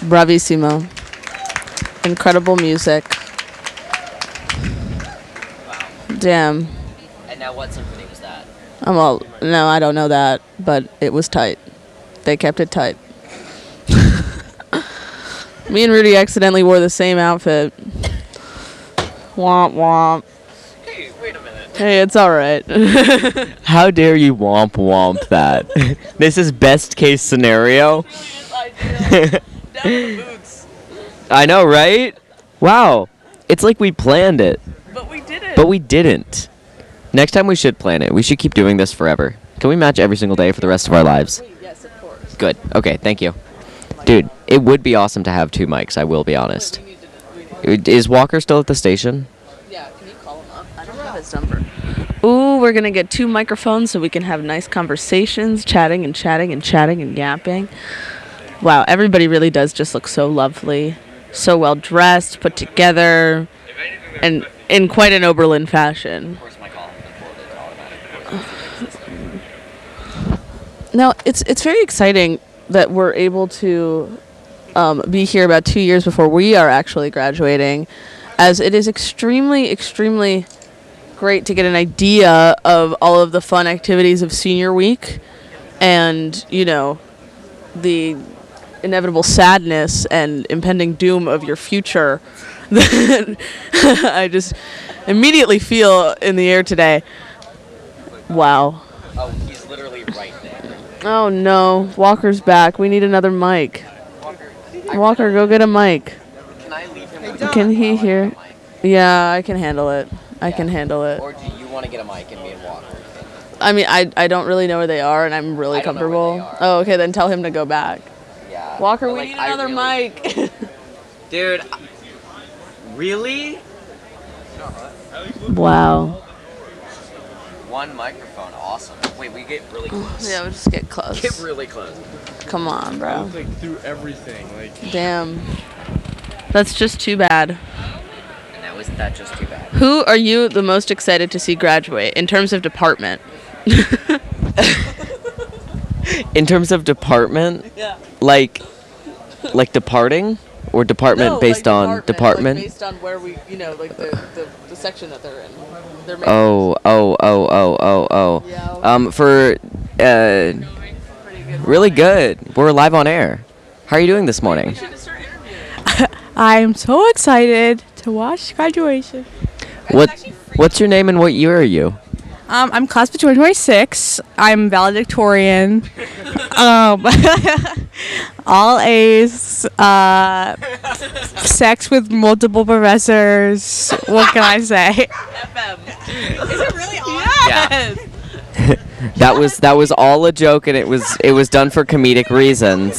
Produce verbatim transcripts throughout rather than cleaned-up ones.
Bravissimo. Incredible music. Wow. Damn. And now what symphony was that? I'm all, no, I don't know that, but it was tight. They kept it tight. Me and Rudy accidentally wore the same outfit. Womp womp. Hey, wait a minute. Hey, it's alright. How dare you womp womp that? This is best case scenario. I know, right? Wow. It's like we planned it. But we did it. But we didn't. Next time we should plan it. We should keep doing this forever. Can we match every single day for the rest of our lives? Yes, of course. Good. Okay, thank you. Dude, it would be awesome to have two mics, I will be honest. Is Walker still at the station? Yeah, can you call him up? I don't have his number. Ooh, we're going to get two microphones so we can have nice conversations, chatting and chatting and chatting and yapping. Wow, everybody really does just look so lovely. So well dressed, put together, and in quite an Oberlin fashion. Now, it's it's very exciting that we're able to um, be here about two years before we are actually graduating, as it is extremely, extremely great to get an idea of all of the fun activities of senior week and, you know, the inevitable sadness and impending doom of your future that I just immediately feel in the air today. Wow. Oh, he's literally right there. Oh no, Walker's back. We need another mic. Walker, Walker, go get a mic. can I leave him with Can you? he I'll hear? get a mic. Yeah, I can handle it. I Yeah. can handle it. Or do you want to get a mic and me and Walker? I mean, I I don't really know where they are, and I'm really I don't know where comfortable. they are. Oh, okay, then tell him to go back. Yeah. Walker, But, we like, need I another really- mic. Dude, I- really? Wow. One microphone, awesome. Wait, we get really close. Yeah, we'll just get close. Get really close. Come on, I bro. was like through everything. Like Damn. That's just too bad. And now isn't that just too bad? Who are you the most excited to see graduate in terms of department? In terms of department, Yeah. like, like departing, or department based on department. Like based on where we, you know, like the, the, the section that they're in. They're making. Oh, oh, oh, oh, oh, oh. Yeah. Um, for uh, really good. We're live on air. How are you doing this morning? I'm so excited to watch graduation. What, what's your name and what year are you? Um, I'm class of twenty twenty-six. I'm valedictorian. um, all A's. Uh, sex with multiple professors. What can I say? F M. Is it really on? Yeah. That was that was all a joke, and it was it was done for comedic reasons.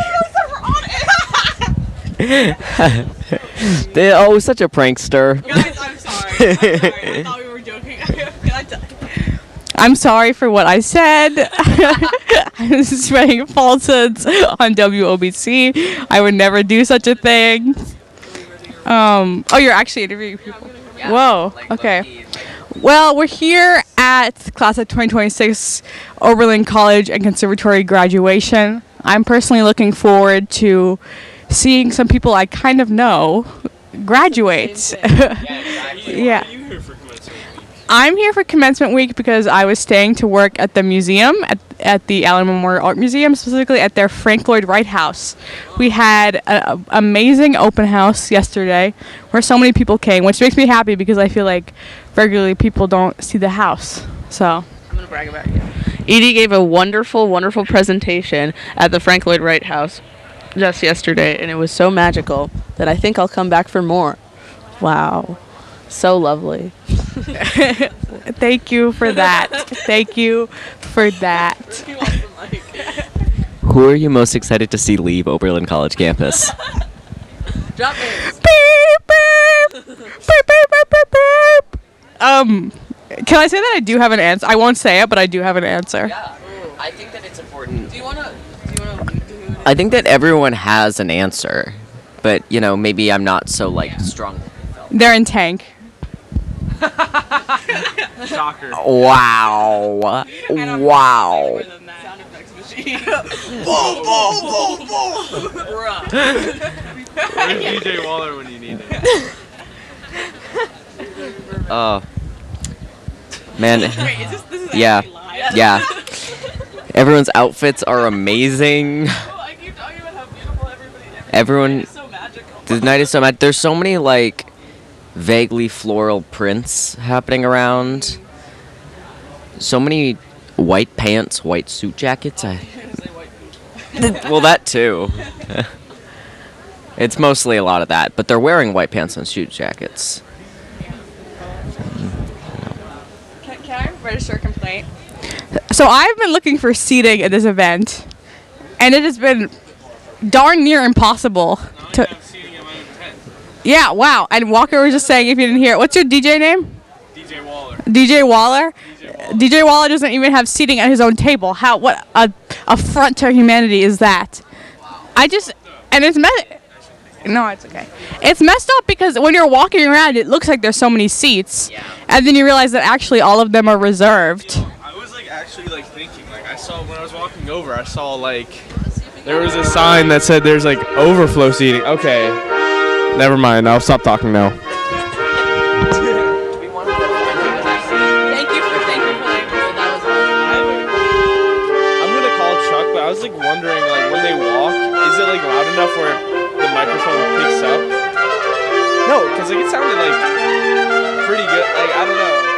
They, oh, such a prankster. Guys, I'm sorry. I'm sorry. I thought we were joking. Can I tell? I'm sorry for what I said. I was spreading falsehoods on W O B C. I would never do such a thing. Um. Oh, you're actually interviewing people. Yeah, Whoa. like, Okay. low-key, like, Well, we're here at class of twenty twenty-six Oberlin College and Conservatory graduation. I'm personally looking forward to seeing some people I kind of know graduate. yeah, exactly. Yeah. why are you here for commencement week? I'm here for commencement week because I was staying to work at the museum, at, at the Allen Memorial Art Museum, specifically at their Frank Lloyd Wright house. We had an amazing open house yesterday where so many people came, which makes me happy because I feel like regularly people don't see the house. So I'm going to brag about you. Edie gave a wonderful, wonderful presentation at the Frank Lloyd Wright House just yesterday, and it was so magical that I think I'll come back for more. Wow. So lovely. thank you for that. Thank you for that. Who are you most excited to see leave Oberlin College campus? Drop names. Beep, beep. Beep, beep, beep, beep, beep. Um, can I say that I do have an answer? I won't say it, but I do have an answer. Yeah, I think that it's important. Do you want to do you want to I think that everyone has an answer, but you know, maybe I'm not so like Strong. They're in tank. Shocker. wow, wow. Boom, boom, boom, boom. Where's D J Waller when you need it? Oh. Man. Wait, is this, this is Yeah. actually live? Yeah. Everyone's outfits are amazing. I keep talking about how beautiful everybody is. Everyone. It's so magical. The night is so mad. There's so many like vaguely floral prints happening around. So many white pants, white suit jackets. I, well, that too. It's mostly a lot of that, but they're wearing white pants and suit jackets. Can, can I register a complaint? So I've been looking for seating at this event, and it has been darn near impossible to. Yeah, wow. And Walker was just saying, if you didn't hear it, what's your D J name? D J Waller. D J Waller. D J Waller doesn't even have seating at his own table. How? What a affront to humanity is that? I just and it's me- No, it's okay. It's messed up because when you're walking around, it looks like there's so many seats, and then you realize that actually all of them are reserved. I was like actually like thinking, like I saw when I was walking over, I saw like there was a sign that said there's like overflow seating. Okay, never mind. I'll stop talking now. Thank you for thank you for like that was I'm gonna call Chuck, but I was like wondering, like when they walk, is it like loud enough where the microphone picks up? No, because like it sounded like pretty good. Like I don't know.